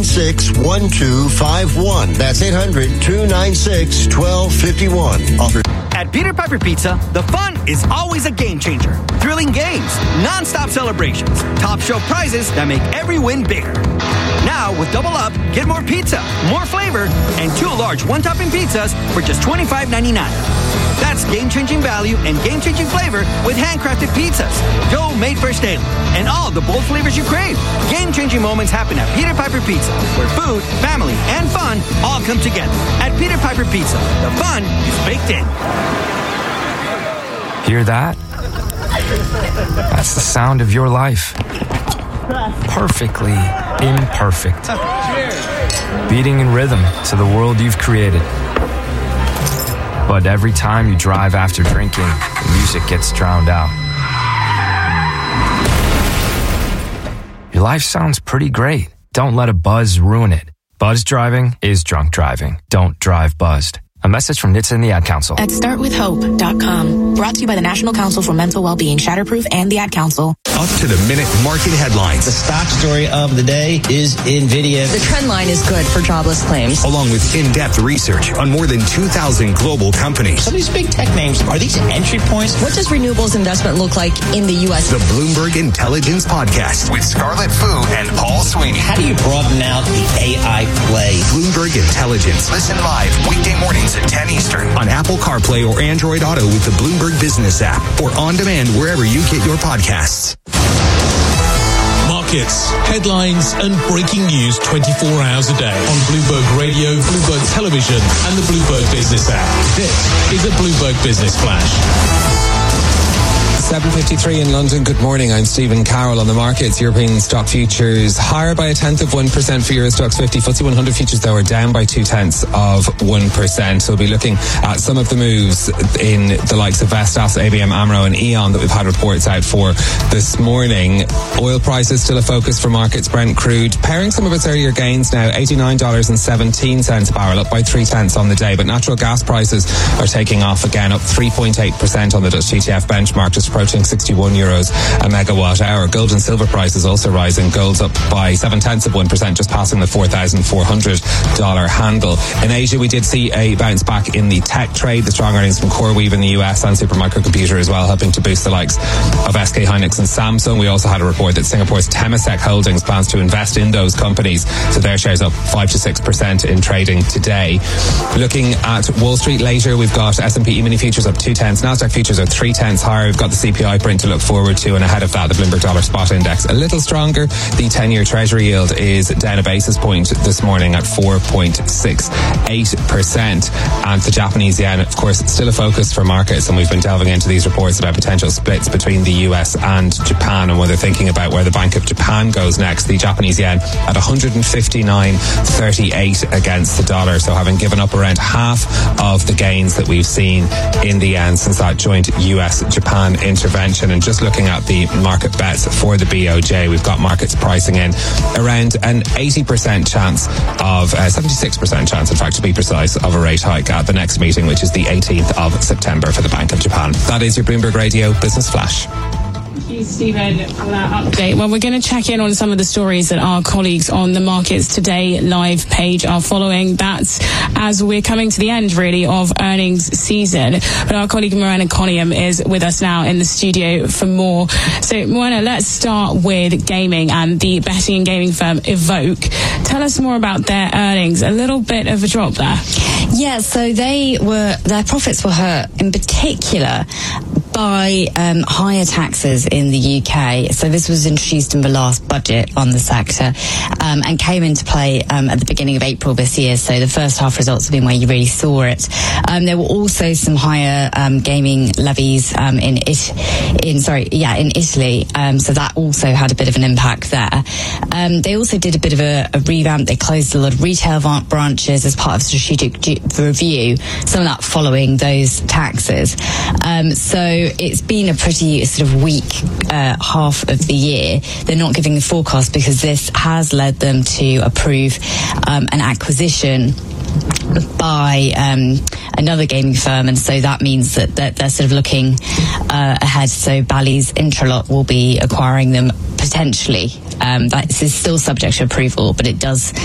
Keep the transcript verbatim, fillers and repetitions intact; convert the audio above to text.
six, one two five one. That's eight hundred, two nine six, one two five one. Offer. At Peter Piper Pizza, the fun is always a game changer. Thrilling games, non-stop celebrations, top shelf prizes that make every win bigger. Now, with Double Up, get more pizza, more flavor, and two large one-topping pizzas for just twenty-five ninety-nine. That's game-changing value and game-changing flavor with handcrafted pizzas, dough made fresh daily, and all the bold flavors you crave. Game-changing moments happen at Peter Piper Pizza, where food, family, and fun all come together. At Peter Piper Pizza, the fun is baked in. Hear that? That's the sound of your life. Perfectly imperfect. Beating in rhythm to the world you've created. But every time you drive after drinking, the music gets drowned out. Your life sounds pretty great. Don't let a buzz ruin it. Buzz driving is drunk driving. Don't drive buzzed. A message from N H T S A and the Ad Council. At start with hope dot com. Brought to you by the National Council for Mental Wellbeing, Shatterproof, and the Ad Council. Up to the minute market headlines. The stock story of the day is NVIDIA. The trend line is good for jobless claims. Along with in-depth research on more than two thousand global companies. Some of these big tech names, are these entry points? What does renewables investment look like in the U S? The Bloomberg Intelligence Podcast with Scarlett Fu and Paul Sweeney. How do you broaden out the A I play? Bloomberg Intelligence. Listen live weekday mornings at ten Eastern on Apple CarPlay or Android Auto with the Bloomberg Business app or on demand wherever you get your podcasts. Markets, headlines, and breaking news twenty-four hours a day on Bloomberg Radio, Bloomberg Television, and the Bloomberg Business app. This is a Bloomberg Business Flash. seven fifty-three in London. Good morning. I'm Stephen Carroll on the markets. European stock futures higher by a tenth of one percent for Euro Stoxx fifty. F T S E one hundred futures, though, are down by two tenths of one percent. So we'll be looking at some of the moves in the likes of Vestas, A B M AMRO, and E.ON that we've had reports out for this morning. Oil prices still a focus for markets. Brent crude pairing some of its earlier gains now, eighty-nine dollars and seventeen cents a barrel, up by three tenths on the day. But natural gas prices are taking off again, up three point eight percent on the Dutch T T F benchmark, just approaching sixty-one euros a megawatt hour. Gold and silver prices also rising. Gold's up by seven tenths of one percent, just passing the four thousand four hundred dollars handle. In Asia, we did see a bounce back in the tech trade. The strong earnings from CoreWeave in the U S and Supermicro Computer as well, helping to boost the likes of S K Hynix and Samsung. We also had a report that Singapore's Temasek Holdings plans to invest in those companies, so their shares up five to six percent in trading today. Looking at Wall Street later, we've got S and P E-mini futures up two tenths. Nasdaq futures are three tenths higher. We've got the C P I print to look forward to, and ahead of that, the Bloomberg Dollar Spot Index a little stronger. The ten-year Treasury yield is down a basis point this morning at four point six eight percent. And the Japanese yen, of course, still a focus for markets, and we've been delving into these reports about potential splits between the U S and Japan, and when they're thinking about where the Bank of Japan goes next. The Japanese yen at one fifty-nine thirty-eight against the dollar, so having given up around half of the gains that we've seen in the yen since that joint U S Japan intervention. And just looking at the market bets for the B O J, we've got markets pricing in around an eighty percent chance of, uh, seventy-six percent chance, in fact, to be precise, of a rate hike at the next meeting, which is the eighteenth of September for the Bank of Japan. That is your Bloomberg Radio Business Flash. Thank you, Stephen, for that update. Well, we're going to check in on some of the stories that our colleagues on the Markets Today live page are following. That's as we're coming to the end, really, of earnings season. But our colleague Morena Coniam is with us now in the studio for more. So, Morena, let's start with gaming and the betting and gaming firm Evoke. Tell us more about their earnings. A little bit of a drop there. Yeah, so they were, their profits were hurt in particular by um, higher taxes in the U K. So this was introduced in the last budget on the sector um, and came into play um, at the beginning of April this year. So the first half results have been where you really saw it. Um, there were also some higher um, gaming levies um, in it, in sorry, yeah, in Italy. Um, so that also had a bit of an impact there. Um, they also did a bit of a, a revamp. They closed a lot of retail branches as part of strategic review. Some of that following those taxes. Um, so it's been a pretty sort of weak uh, half of the year. They're not giving the forecast because this has led them to approve um, an acquisition by um, another gaming firm, and so that means that, that they're sort of looking uh, ahead. So Bally's Intralot will be acquiring them potentially. Um, that is still subject to approval, but it does